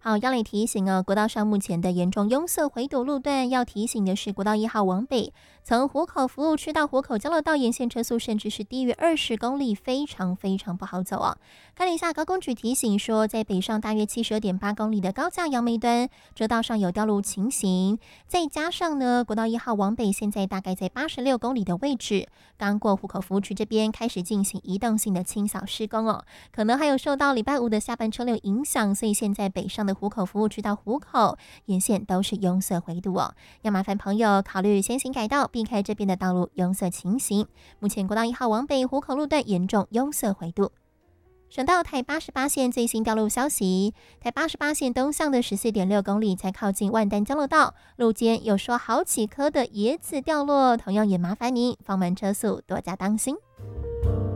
好，要来提醒国道上目前的严重拥塞回堵路段，要提醒的是国道1号往北，从湖口服务区到湖口交流道沿线车速甚至是低于20公里，非常非常不好走哦。看了一下高公局提醒说，在北上大约72.8公里的高架杨梅端车道上有掉路情形，再加上呢，国道1号往北现在大概在86公里的位置，刚过湖口服务区这边开始进行移动性的清扫施工哦，可能还有受到礼拜五的下班车流影响，所以现在北上的湖口服务区到湖口沿线都是拥塞回堵哦，要麻烦朋友考虑先行改道，避开这边的道路拥塞情形。目前国道1号往北湖口路段严重拥塞回堵。省道台88线最新掉路消息，台88线东向的14.6公里才靠近万丹交流道，路肩有说好几棵的椰子掉落，同样也麻烦您放慢车速，多加当心。